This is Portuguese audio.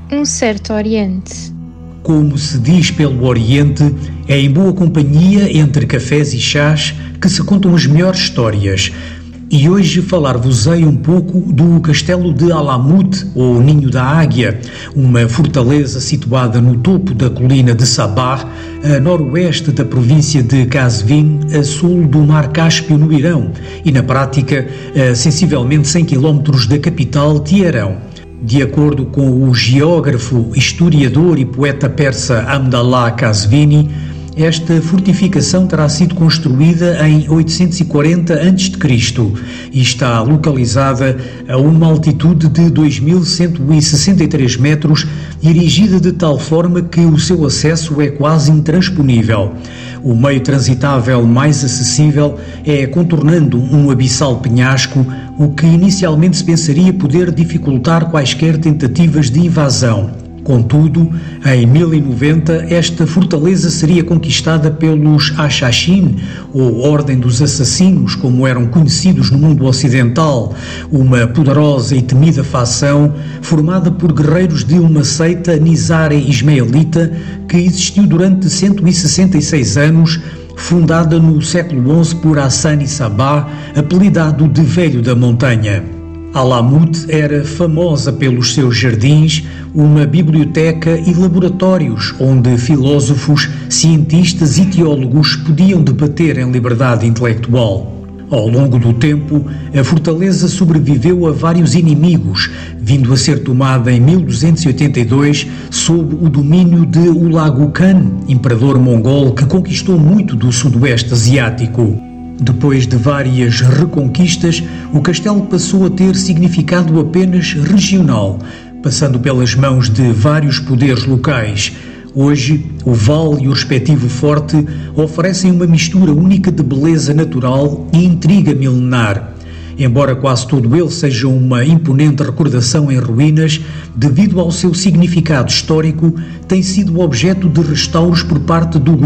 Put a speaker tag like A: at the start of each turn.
A: Um certo Oriente.
B: Como se diz pelo Oriente, é em boa companhia entre cafés e chás que se contam as melhores histórias. E hoje falar-vos-ei um pouco do Castelo de Alamut, ou Ninho da Águia, uma fortaleza situada no topo da colina de Sabah, a noroeste da província de Qazvin, a sul do Mar Cáspio, no Irão, e na prática a sensivelmente 100 km da capital, Teherão. De acordo com o geógrafo, historiador e poeta persa Abdallah Qazvini, esta fortificação terá sido construída em 840 a.C. e está localizada a uma altitude de 2.163 metros, erigida de tal forma que o seu acesso é quase intransponível. O meio transitável mais acessível é contornando um abissal penhasco, o que inicialmente se pensaria poder dificultar quaisquer tentativas de invasão. Contudo, em 1090, esta fortaleza seria conquistada pelos Ashashin, ou Ordem dos Assassinos, como eram conhecidos no mundo ocidental, uma poderosa e temida facção formada por guerreiros de uma seita nizari-ismaelita que existiu durante 166 anos, fundada no século XI por Hassani Sabah, apelidado de Velho da Montanha. Alamut era famosa pelos seus jardins, uma biblioteca e laboratórios onde filósofos, cientistas e teólogos podiam debater em liberdade intelectual. Ao longo do tempo, a fortaleza sobreviveu a vários inimigos, vindo a ser tomada em 1282 sob o domínio de Hulagu Khan, imperador mongol que conquistou muito do sudoeste asiático. Depois de várias reconquistas, o castelo passou a ter significado apenas regional, passando pelas mãos de vários poderes locais. Hoje, o vale e o respectivo forte oferecem uma mistura única de beleza natural e intriga milenar. Embora quase todo ele seja uma imponente recordação em ruínas, devido ao seu significado histórico, tem sido objeto de restauros por parte do